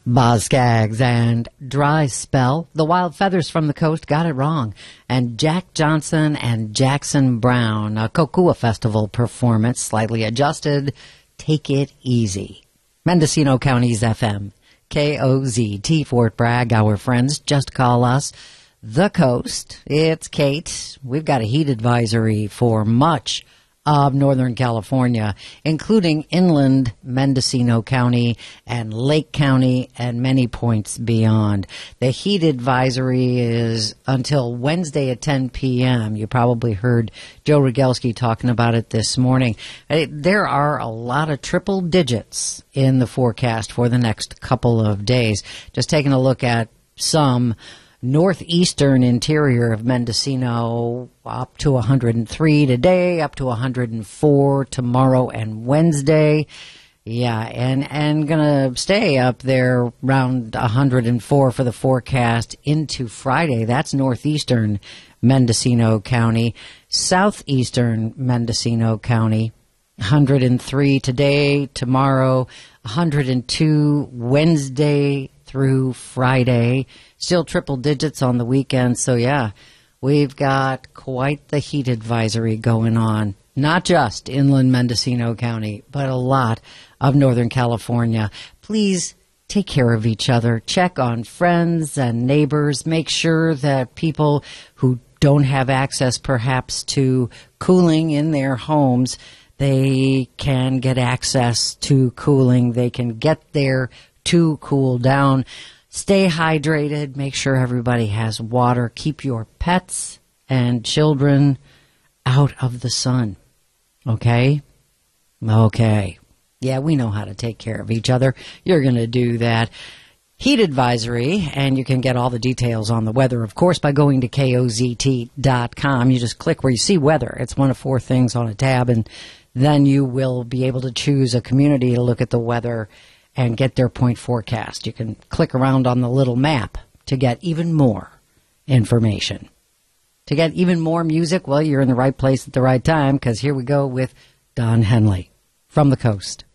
Bozcags and Dry Spell. The Wild Feathers from the Coast got it wrong. And Jack Johnson and Jackson Brown, a Kokua Festival performance, slightly adjusted. Take It Easy. Mendocino County's FM. KOZT Fort Bragg. Our friends, just call us the Coast. It's Kate. We've got a heat advisory for much of Northern California, including inland Mendocino County and Lake County and many points beyond. The heat advisory is until Wednesday at 10 p.m. You probably heard Joe Rogelski talking about it this morning. There are a lot of triple digits in the forecast for the next couple of days. Just taking a look at some northeastern interior of Mendocino, up to 103 today, up to 104 tomorrow and Wednesday. Yeah, and gonna stay up there around 104 for the forecast into Friday. That's northeastern Mendocino County. Southeastern Mendocino County, 103 today, tomorrow, 102 Wednesday through Friday. Still triple digits on the weekend. So, yeah, we've got quite the heat advisory going on. Not just inland Mendocino County, but a lot of Northern California. Please take care of each other. Check on friends and neighbors. Make sure that people who don't have access perhaps to cooling in their homes, they can get access to cooling. They can get there to cool down. Stay hydrated. Make sure everybody has water. Keep your pets and children out of the sun. Okay? Okay. Yeah, we know how to take care of each other. You're going to do that. Heat advisory, and you can get all the details on the weather, of course, by going to KOZT.com. You just click where you see weather. It's one of four things on a tab, and then you will be able to choose a community to look at the weather and get their point forecast. You can click around on the little map to get even more information. To get even more music, well, you're in the right place at the right time, because here we go with Don Henley from the Coast.